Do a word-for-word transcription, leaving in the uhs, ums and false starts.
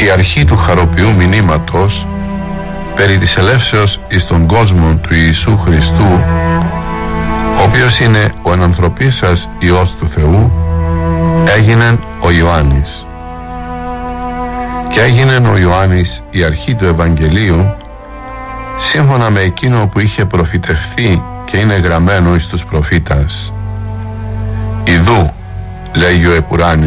η αρχή του χαροποιού μηνύματος περί της ελεύσεως εις τον κόσμο του Ιησού Χριστού, ο οποίος είναι ο ενανθρωπίσας Υιός του Θεού, έγινε ο Ιωάννης. Και έγινε ο Ιωάννης η αρχή του Ευαγγελίου, σύμφωνα με εκείνο που είχε προφητευθεί και είναι γραμμένο εις τους προφήτας. Ιδού, λέγει ο Επουράνης,